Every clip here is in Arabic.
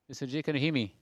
Mr. J, can you hear me?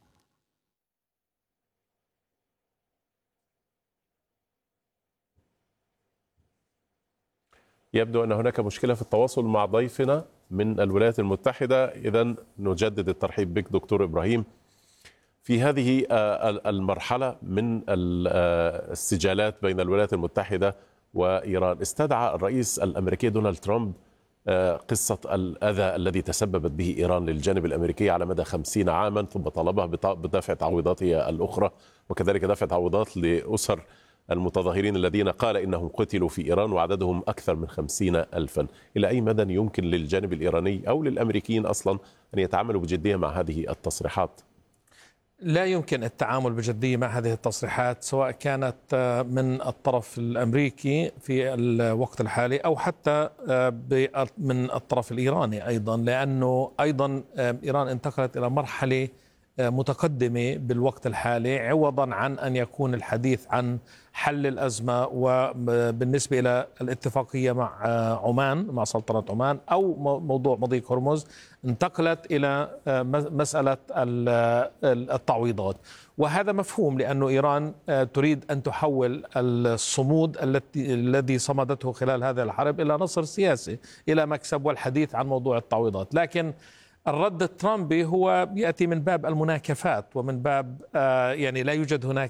يبدو أن هناك مشكلة في التواصل مع ضيفنا من الولايات المتحدة. إذن نجدد الترحيب بك دكتور إبراهيم. في هذه المرحلة من السجالات بين الولايات المتحدة وإيران، استدعى الرئيس الأمريكي دونالد ترامب قصة الأذى الذي تسببت به إيران للجانب الأمريكي على مدى 50 عاما، ثم طلبها بدفع تعويضاتها الأخرى، وكذلك دفع تعويضات لأسر المتظاهرين الذين قال إنهم قتلوا في إيران وعددهم أكثر من 50,000. إلى أي مدى يمكن للجانب الإيراني أو للأمريكيين أصلا أن يتعاملوا بجدية مع هذه التصريحات؟ لا يمكن التعامل بجدية مع هذه التصريحات، سواء كانت من الطرف الأمريكي في الوقت الحالي أو حتى من الطرف الإيراني أيضا، لأنه أيضا إيران انتقلت إلى مرحلة متقدمة بالوقت الحالي، عوضا عن أن يكون الحديث عن حل الأزمة وبالنسبة إلى الاتفاقية مع عمان، مع سلطنة عمان، أو موضوع مضيق هرمز، انتقلت إلى مسألة التعويضات. وهذا مفهوم، لأن إيران تريد أن تحول الصمود الذي صمدته خلال هذه الحرب إلى نصر سياسي، إلى مكسب والحديث عن موضوع التعويضات. لكن الرد الترامبي هو يأتي من باب المناكفات، ومن باب يعني لا يوجد هناك